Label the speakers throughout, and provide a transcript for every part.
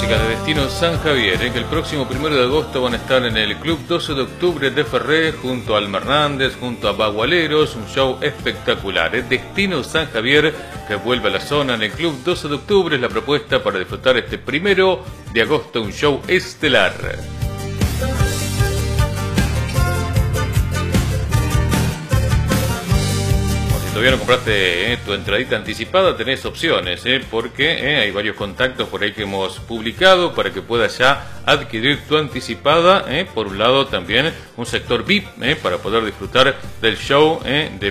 Speaker 1: Música de Destino San Javier, que el próximo 1 de agosto van a estar en el Club 12 de Octubre de Ferré, junto a Alma Hernández, junto a Bagualeros, un show espectacular. Destino San Javier, que vuelve a la zona en el Club 12 de Octubre, es la propuesta para disfrutar este 1 de agosto, un show estelar. Todavía no compraste tu entradita anticipada, tenés opciones, porque hay varios contactos por ahí que hemos publicado para que puedas ya adquirir tu anticipada. Por un lado también un sector VIP para poder disfrutar del show de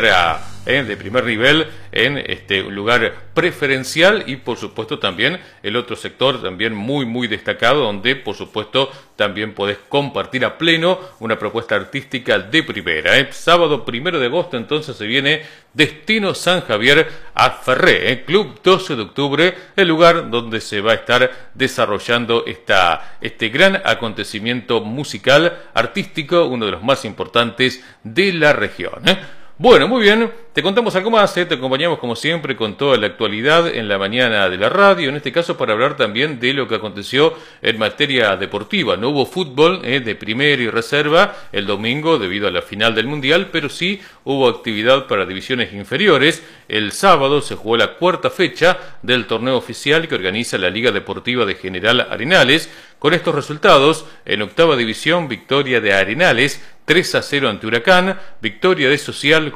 Speaker 1: primer nivel en un lugar preferencial, y por supuesto también el otro sector también muy destacado, donde por supuesto también podés compartir a pleno una propuesta artística de primera. Sábado 1 de agosto entonces se viene Destino San Javier a Ferré, Club 12 de Octubre, el lugar donde se va a estar desarrollando este gran acontecimiento musical, artístico, uno de los más importantes de la región. Bueno, muy bien, te contamos algo más, te acompañamos como siempre con toda la actualidad en la mañana de la radio, en este caso para hablar también de lo que aconteció en materia deportiva. No hubo fútbol de primera y reserva el domingo debido a la final del Mundial, pero sí hubo actividad para divisiones inferiores. El sábado se jugó la cuarta fecha del torneo oficial que organiza la Liga Deportiva de General Arenales. Con estos resultados, en octava división, victoria de Arenales 3-0 ante Huracán, victoria de Social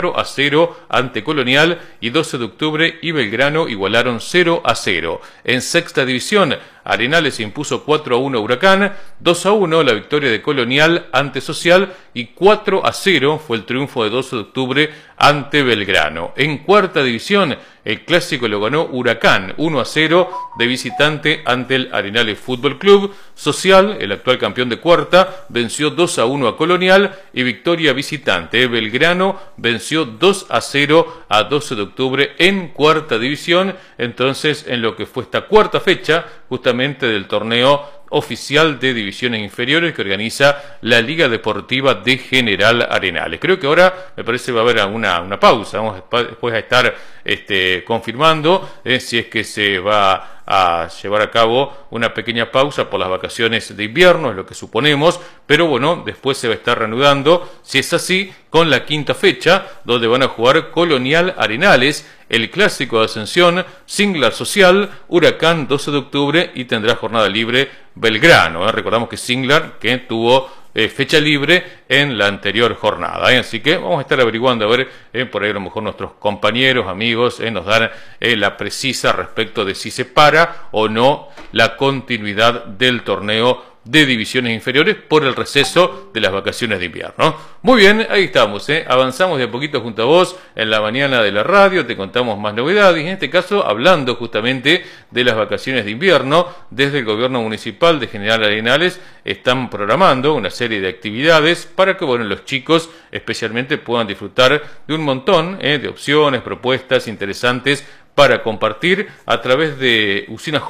Speaker 1: 4-0 ante Colonial, y 12 de Octubre y Belgrano igualaron 0-0. En sexta división, Arenales se impuso 4-1 a Huracán, 2-1 la victoria de Colonial ante Social y 4-0 fue el triunfo de 12 de Octubre ante Belgrano. En cuarta división, el clásico lo ganó Huracán 1-0 de visitante ante el Arenales Fútbol Club. Social, el actual campeón de cuarta, venció 2-1 a Colonial y victoria visitante. Belgrano venció 2-0 a 12 de Octubre en cuarta división. Entonces, en lo que fue esta cuarta fecha justamente del torneo oficial de divisiones inferiores que organiza la Liga Deportiva de General Arenales. Creo que ahora me parece va a haber una pausa. Vamos después a estar confirmando si es que se va a llevar a cabo una pequeña pausa por las vacaciones de invierno, es lo que suponemos, pero bueno, después se va a estar reanudando, si es así, con la quinta fecha, donde van a jugar Colonial Arenales, el clásico de Ascensión, Singlar Social, Huracán 12 de Octubre, y tendrá jornada libre Belgrano. Recordamos que Singlar que tuvo fecha libre en la anterior jornada, así que vamos a estar averiguando a ver, por ahí a lo mejor nuestros compañeros, amigos, nos dan la precisa respecto de si se para o no la continuidad del torneo de divisiones inferiores por el receso de las vacaciones de invierno. Muy bien, ahí estamos, avanzamos de a poquito junto a vos en la mañana de la radio, te contamos más novedades, y en este caso hablando justamente de las vacaciones de invierno. Desde el gobierno municipal de General Arenales están programando una serie de actividades para que los chicos especialmente puedan disfrutar de un montón de opciones, propuestas interesantes para compartir a través de Usina